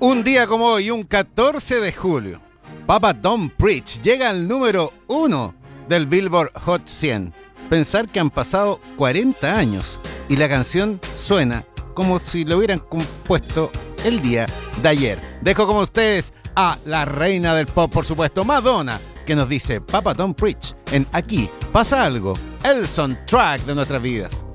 Un día como hoy, un 14 de julio, Papa Don't Preach llega al número 1 del Billboard Hot 100. Pensar que han pasado 40 años y la canción suena como si lo hubieran compuesto el día de ayer. Dejo como ustedes a la reina del pop, por supuesto, Madonna, que nos dice Papa Don't Preach en Aquí pasa algo, el soundtrack de nuestras vidas.